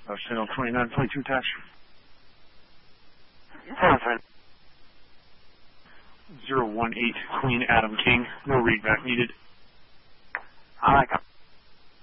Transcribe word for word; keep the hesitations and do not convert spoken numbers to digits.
Uh, Channel twenty-nine twenty-two attached. zero one eight Queen Adam King. No readback needed. I like him.